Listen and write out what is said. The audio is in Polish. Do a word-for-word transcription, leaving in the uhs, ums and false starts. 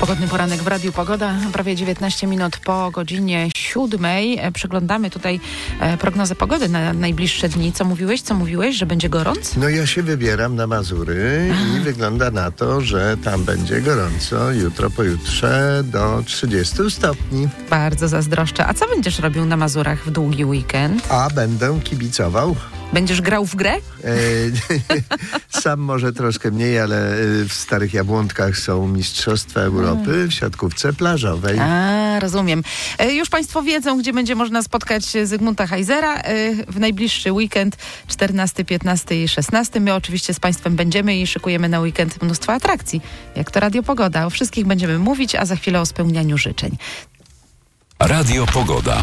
Pogodny poranek w Radiu Pogoda, prawie dziewiętnaście minut po godzinie siódmej. Przeglądamy tutaj prognozę pogody na najbliższe dni. Co mówiłeś, co mówiłeś, że będzie gorąco? No ja się wybieram na Mazury i wygląda na to, że tam będzie gorąco jutro, pojutrze do trzydziestu stopni. Bardzo zazdroszczę. A co będziesz robił na Mazurach w długi weekend? A będę kibicował. Będziesz grał w grę? E, sam może troszkę mniej, ale w Starych Jabłonkach są Mistrzostwa Europy w siatkówce plażowej. A, rozumiem. E, już Państwo wiedzą, gdzie będzie można spotkać Zygmunta Heisera e, w najbliższy weekend czternasty, piętnasty i szesnasty. My oczywiście z Państwem będziemy i szykujemy na weekend mnóstwo atrakcji, jak to Radio Pogoda. O wszystkich będziemy mówić, a za chwilę o spełnianiu życzeń. Radio Pogoda.